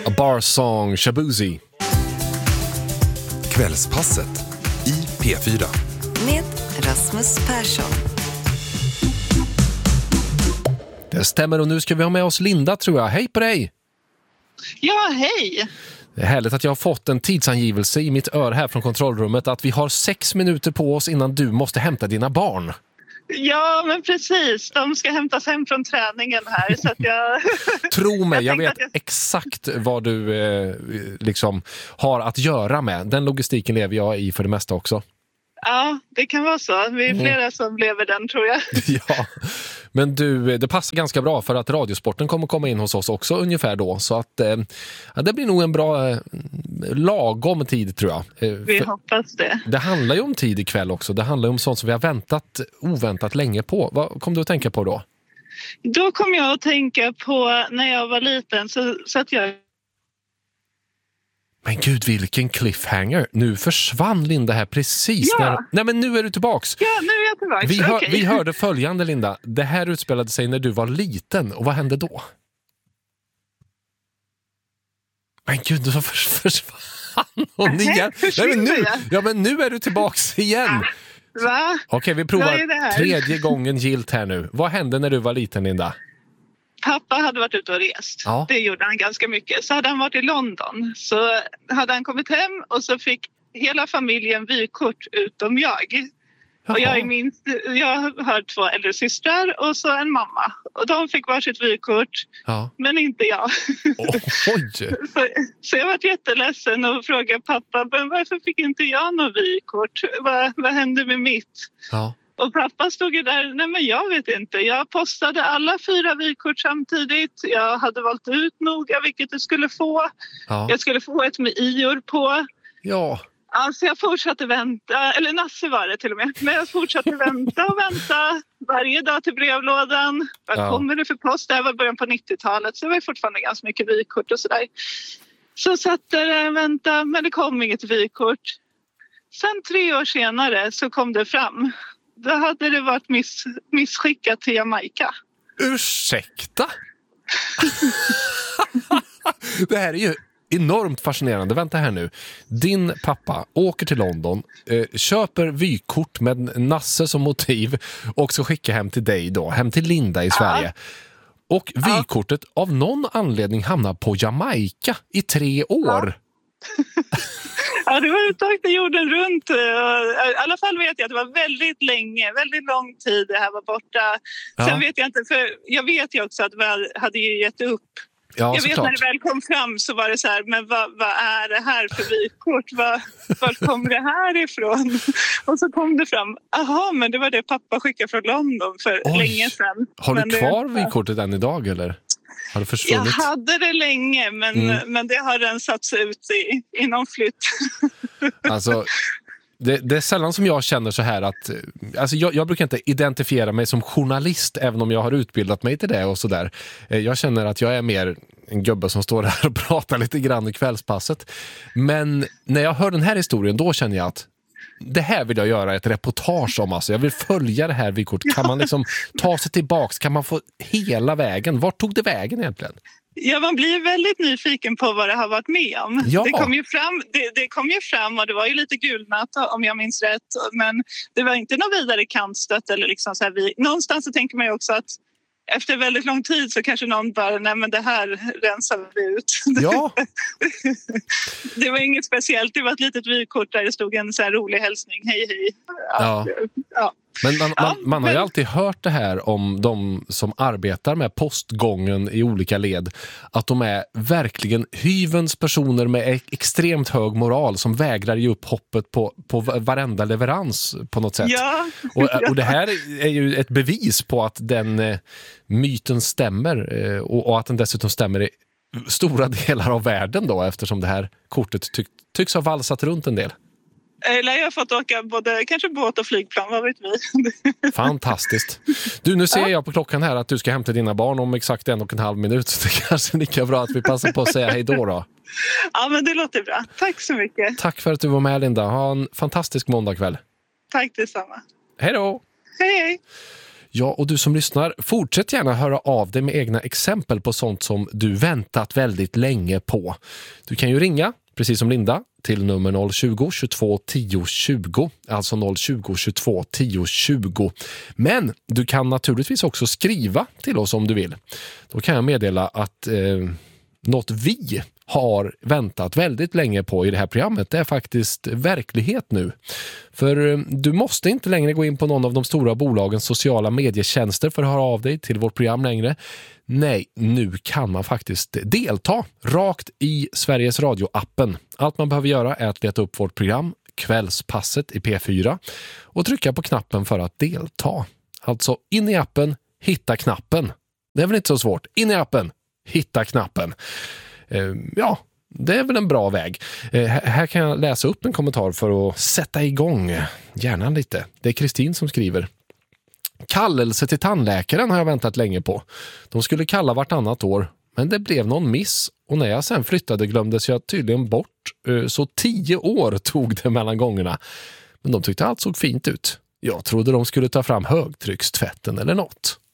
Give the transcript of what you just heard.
A Bar Song, Shabuzi. Kvällspasset i P4. Med Rasmus Persson. Det stämmer, och nu ska vi ha med oss Linda, tror jag. Hej på dig! Ja, hej! Det är härligt att jag har fått en tidsangivelse i mitt ör här från kontrollrummet att vi har 6 minuter på oss innan du måste hämta dina barn. Ja, men precis. De ska hämtas hem från träningen här. Så att jag... Tro mig, jag vet exakt vad du liksom har att göra med. Den logistiken lever jag i för det mesta också. Ja, det kan vara så. Vi är flera som lever den, tror jag. Ja, men du, det passar ganska bra för att Radiosporten kommer komma in hos oss också ungefär då. Så att det blir nog en bra lagom tid, tror jag. Vi hoppas det. Det handlar ju om tid ikväll också. Det handlar ju om sånt som vi har oväntat länge på. Vad kom du att tänka på då? Då kom jag att tänka på när jag var liten så att jag... Men gud, vilken cliffhanger. Nu försvann Linda här precis. Ja. Nej, men nu är du tillbaks. Ja, nu är jag tillbaks. Vi hörde följande, Linda. Det här utspelade sig när du var liten. Och vad hände då? Men gud, du försvann hon igen. Men nu är du tillbaks igen. Va? Okej, vi provar 3:e gången gilt här nu. Vad hände när du var liten, Linda? Pappa hade varit ute och rest. Ja. Det gjorde han ganska mycket. Så hade han varit i London. Så hade han kommit hem och så fick hela familjen vykort utom jag. Jaha. Och jag har 2 äldre systrar och så en mamma. Och de fick varsitt vykort, men inte jag. Oj. Så jag var jätteledsen och frågade pappa, men varför fick inte jag något vykort? Vad hände med mitt? Ja. Och pappa stod ju där, nej men jag vet inte. Jag postade alla 4 vykort samtidigt. Jag hade valt ut noga vilket du skulle få. Ja. Jag skulle få ett med ior på. Ja. Alltså jag fortsatte vänta, eller Nasse var det till och med. Men jag fortsatte vänta varje dag till brevlådan. Vad kommer det för post? Det här var början på 90-talet så det var fortfarande ganska mycket vykort och sådär. Så satt där och väntade, men det kom inget vykort. Sen 3 år senare så kom det fram. Då hade det varit missskickat till Jamaica. Ursäkta? Det här är ju enormt fascinerande. Vänta här nu. Din pappa åker till London, köper vykort med Nasse som motiv och så skickar hem till dig då, hem till Linda i Sverige. Och vykortet av någon anledning hamnar på Jamaica i 3 år. Ja, det var uttagt jorden runt. I alla fall vet jag att det var väldigt lång tid det här var borta. Sen vet jag inte, för jag vet ju också att vi hade ju gett upp. Ja, jag vet när det väl kom fram så var det så här, men vad är det här för vykort? Var kom det här ifrån? Och så kom det fram, men det var det pappa skickade från London för länge sedan. Har du kvar vykortet än idag eller? Har det försvunnit? Jag hade det länge, men det har den satts ut i någon flytt. Alltså... Det är sällan som jag känner så här att... Alltså jag brukar inte identifiera mig som journalist även om jag har utbildat mig till det och sådär. Jag känner att jag är mer en gubbe som står här och pratar lite grann i kvällspasset. Men när jag hör den här historien då känner jag att det här vill jag göra ett reportage om. Alltså. Jag vill följa det här vykortet. Kan man liksom ta sig tillbaks? Kan man få hela vägen? Vart tog det vägen egentligen? Ja, man blir väldigt nyfiken på vad det har varit med om. Ja. Det kom ju fram och det var ju lite gulnat om jag minns rätt. Men det var inte något vidare kantstött eller liksom så här. Någonstans så tänker man ju också att efter väldigt lång tid så kanske någon bara, nej men det här rensar vi ut. Ja. Det var inget speciellt, det var ett litet vykort där det stod en så här rolig hälsning, hej. Ja. Men man har ju alltid hört det här om de som arbetar med postgången i olika led, att de är verkligen hyvens personer med extremt hög moral som vägrar ge upp hoppet på varenda leverans på något sätt. Ja. Och det här är ju ett bevis på att den myten stämmer och att den dessutom stämmer i stora delar av världen då, eftersom det här kortet tycks ha valsat runt en del. Eller jag har fått åka både kanske båt och flygplan, vad vet vi. Fantastiskt. Du, nu ser jag på klockan här att du ska hämta dina barn om exakt 1,5 minut. Så det kanske är lika bra att vi passar på att säga hej då. Ja, men det låter bra. Tack så mycket. Tack för att du var med, Linda. Ha en fantastisk måndagkväll. Tack detsamma. Hej då. Hej. Ja, och du som lyssnar, fortsätt gärna höra av dig med egna exempel på sånt som du väntat väldigt länge på. Du kan ju ringa, precis som Linda, till nummer 020 22 10 20, alltså 020 22 10 20. Men du kan naturligtvis också skriva till oss om du vill. Då kan jag meddela att något vi har väntat väldigt länge på i det här programmet, det är faktiskt verklighet nu. För du måste inte längre gå in på någon av de stora bolagens sociala medietjänster för att höra av dig till vårt program längre. Nej, nu kan man faktiskt delta rakt i Sveriges Radio-appen. Allt man behöver göra är att leta upp vårt program, Kvällspasset i P4, och trycka på knappen för att delta. Alltså in i appen, hitta knappen. Det är väl inte så svårt. In i appen, hitta knappen. Ja, det är väl en bra väg. Här kan jag läsa upp en kommentar för att sätta igång hjärnan lite. Det är Kristin som skriver. Kallelse till tandläkaren har jag väntat länge på. De skulle kalla vartannat år, men det blev någon miss. Och när jag sen flyttade glömdes jag tydligen bort. Så 10 år tog det mellan gångerna. Men de tyckte allt såg fint ut. Jag trodde de skulle ta fram högtryckstvätten eller något.